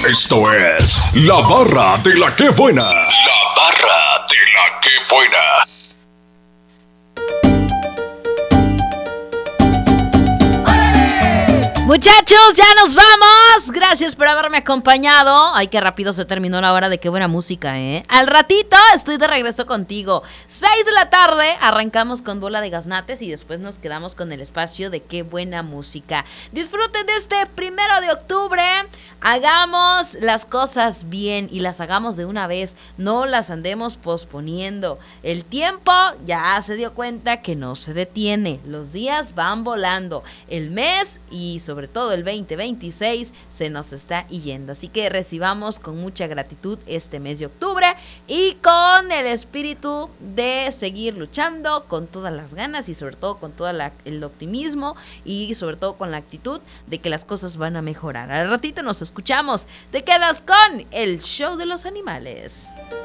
Esto es La Barra de la Que Buena. La Barra de la Que Buena. Muchachos, ya nos vamos. Gracias por haberme acompañado. Ay, qué rápido se terminó la hora de Qué Buena Música, ¿eh? Al ratito estoy de regreso contigo. 6 de la tarde arrancamos con Bola de Gaznates y después nos quedamos con el espacio de Qué Buena Música. Disfruten de este 1 de octubre. Hagamos las cosas bien y las hagamos de una vez. No las andemos posponiendo. El tiempo ya se dio cuenta que no se detiene. Los días van volando. El mes y sobre todo el 2026 se nos está yendo, así que recibamos con mucha gratitud este mes de octubre y con el espíritu de seguir luchando con todas las ganas y sobre todo con todo el optimismo y sobre todo con la actitud de que las cosas van a mejorar. Al ratito nos escuchamos, te quedas con el show de los animales.